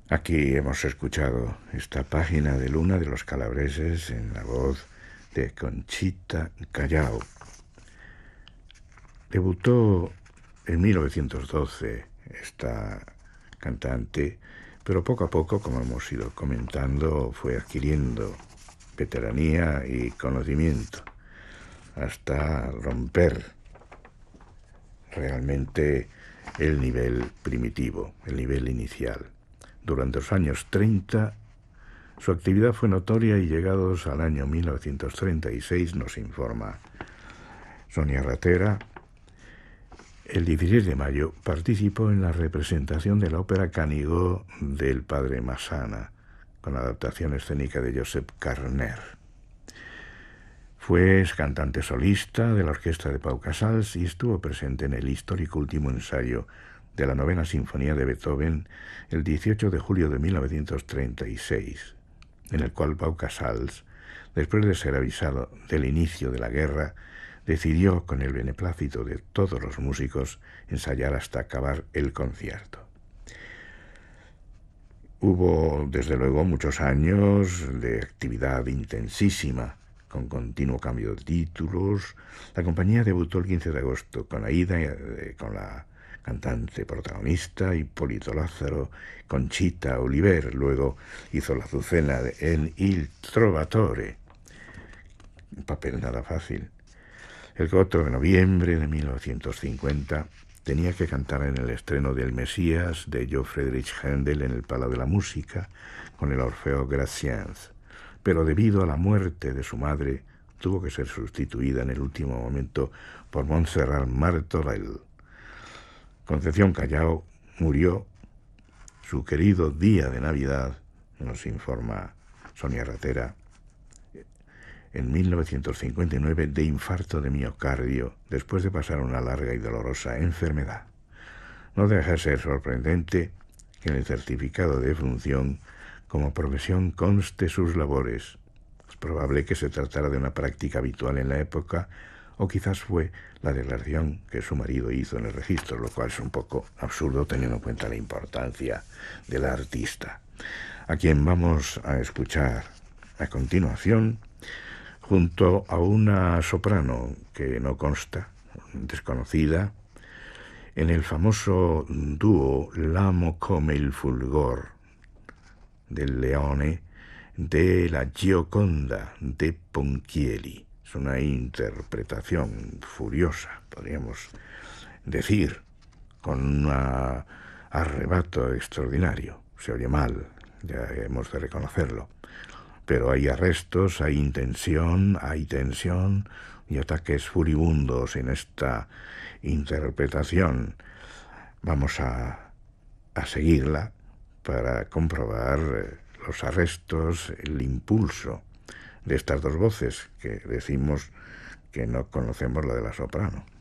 Aquí hemos escuchado esta página de Luna de los Calabreses en la voz de Conchita Callao. Debutó en 1912 esta cantante, pero poco a poco, como hemos ido comentando, fue adquiriendo veteranía y conocimiento hasta romper realmente el nivel primitivo, el nivel inicial. Durante los años 30, su actividad fue notoria y llegados al año 1936, nos informa Sonia Ratera, el 16 de mayo participó en la representación de la ópera Canigó del padre Massana, con la adaptación escénica de Josep Carner. Fue cantante solista de la orquesta de Pau Casals y estuvo presente en el histórico último ensayo de la Novena Sinfonía de Beethoven el 18 de julio de 1936, en el cual Pau Casals, después de ser avisado del inicio de la guerra, decidió, con el beneplácito de todos los músicos, ensayar hasta acabar el concierto. Hubo, desde luego, muchos años de actividad intensísima, con continuo cambio de títulos. La compañía debutó el 15 de agosto con Aida, con la cantante protagonista, Hipólito Lázaro, Conchita Oliver. Luego hizo la Azucena en Il Trovatore, un papel nada fácil. El 4 de noviembre de 1950 tenía que cantar en el estreno del Mesías de Johann Friedrich Händel en el Palau de la Música con el Orfeo Graciennes, pero debido a la muerte de su madre tuvo que ser sustituida en el último momento por Montserrat Martorell. Concepción Callao murió su querido día de Navidad, nos informa Sonia Ratera, en 1959 de infarto de miocardio después de pasar una larga y dolorosa enfermedad. No deja de ser sorprendente que en el certificado de defunción como profesión conste sus labores. Es probable que se tratara de una práctica habitual en la época o quizás fue la declaración que su marido hizo en el registro, lo cual es un poco absurdo teniendo en cuenta la importancia de la artista, a quien vamos a escuchar a continuación junto a una soprano que no consta, desconocida, en el famoso dúo L'amo come il fulgor del Leone de la Gioconda de Ponchielli. Es una interpretación furiosa, podríamos decir, con un arrebato extraordinario. Se oye mal, ya hemos de reconocerlo. Pero hay arrestos, hay tensión y ataques furibundos en esta interpretación. Vamos a seguirla para comprobar los arrestos, el impulso de estas dos voces que decimos que no conocemos la de la soprano.